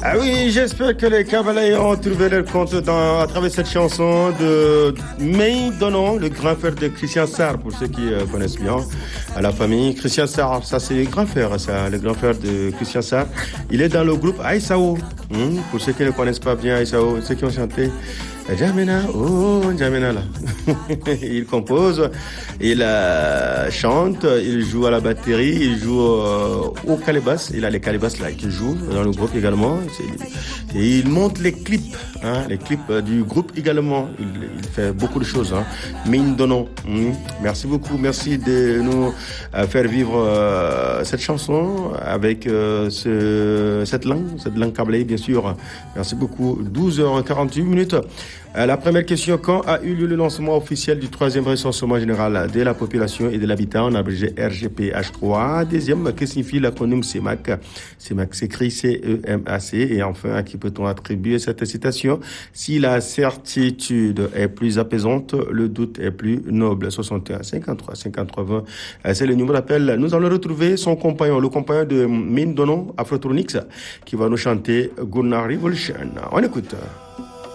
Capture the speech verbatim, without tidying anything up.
Ah oui, j'espère que les cavaliers ont trouvé leur compte dans, à travers cette chanson de May Donon, le grand frère de Christian Sarr, pour ceux qui euh, connaissent bien à la famille. Christian Sarr, ça c'est le grand frère, ça, le grand frère de Christian Sarr. Il est dans le groupe Aïssaou. Hum, pour ceux qui ne connaissent pas bien Aïssaou, ceux qui ont chanté Jamena, oh Jamena là. Il compose, il euh, chante, il joue à la batterie, il joue euh, au calébas. Il a les calébas là qui jouent dans le groupe également. C'est, et il monte les clips, hein, les clips du groupe également. Il, il fait beaucoup de choses. Hein. Mine Donon. Hum. Merci beaucoup, merci de nous euh, faire vivre euh, cette chanson avec euh, ce, cette langue, cette langue câblée bien sûr. Merci beaucoup. douze heures quarante-huit minutes. La première question, quand a eu lieu le lancement officiel du troisième recensement général de la population et de l'habitat, en abrégé R G P H trois? Deuxième, que signifie l'acronyme C E M A C? C E M A C s'écrit C E M A C. Et enfin, à qui peut-on attribuer cette citation? Si la certitude est plus apaisante, le doute est plus noble. soixante et un, cinquante-trois, cinquante-trois, vingt. C'est le numéro d'appel. Nous allons retrouver son compagnon, le compagnon de Mine Donon, Afrotronics, qui va nous chanter Gunnar Revolution. On écoute.